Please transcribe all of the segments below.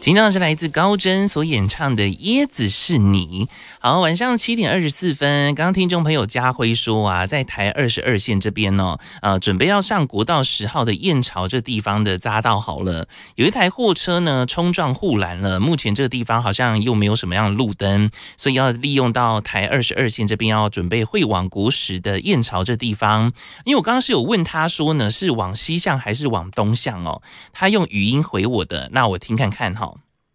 听到的是来自高真所演唱的《椰子是你》。好，晚上7点24分，刚刚听众朋友家辉说啊，在台22线这边哦，准备要上国道10号的燕巢这地方的匝道好了，有一台货车呢冲撞护栏了，目前这个地方好像又没有什么样的路灯，所以要利用到台22线这边要准备会往国10的燕巢这地方。因为我刚刚是有问他说呢，是往西向还是往东向哦，他用语音回我的，那我听看看哈。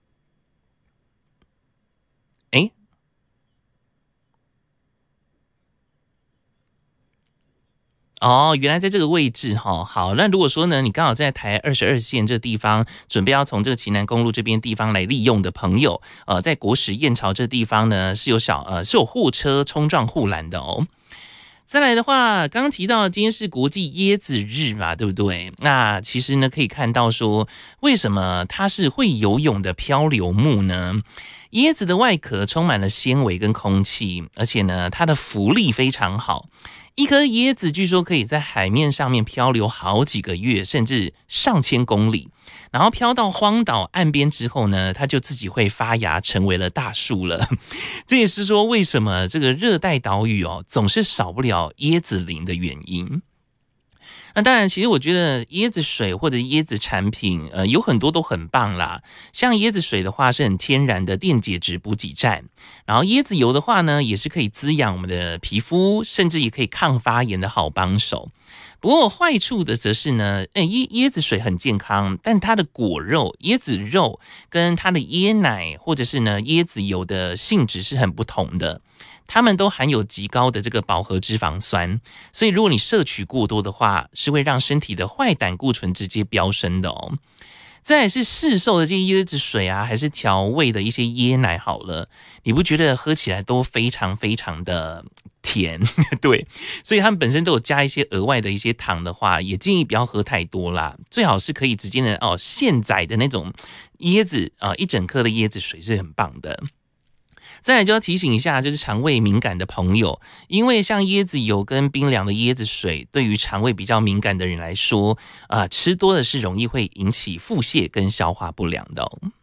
哦，原来在这个位置哈。好，那如果说呢，你刚好在台22线这地方，准备要从这个旗南公路这边地方来利用的朋友，在国10燕巢这地方呢，是有货车冲撞护栏的哦。再来的话，刚刚提到今天是国际椰子日嘛，对不对？那其实呢，可以看到说，为什么它是会游泳的漂流木呢？椰子的外壳充满了纤维跟空气，而且呢，它的浮力非常好。一颗椰子据说可以在海面上面漂流好几个月，甚至上千公里，然后飘到荒岛岸边之后呢，它就自己会发芽成为了大树了。这也是说为什么这个热带岛屿总是少不了椰子林的原因。那当然，其实我觉得椰子水或者椰子产品，有很多都很棒啦。像椰子水的话，是很天然的电解质补给站；然后椰子油的话呢，也是可以滋养我们的皮肤，甚至也可以抗发炎的好帮手。不过坏处的则是呢，椰子水很健康，但它的果肉、椰子肉跟它的椰奶或者是呢椰子油的性质是很不同的。它们都含有极高的这个饱和脂肪酸，所以如果你摄取过多的话，是会让身体的坏胆固醇直接飙升的哦。再来是市售的这些椰子水啊，还是调味的一些椰奶好了，你不觉得喝起来都非常非常的甜？对，所以他们本身都有加一些额外的一些糖的话，也建议不要喝太多啦，最好是可以直接的现宰的那种椰子一整颗的椰子水是很棒的。再来就要提醒一下，就是肠胃敏感的朋友，因为像椰子油跟冰凉的椰子水，对于肠胃比较敏感的人来说，吃多的是容易会引起腹泻跟消化不良的哦。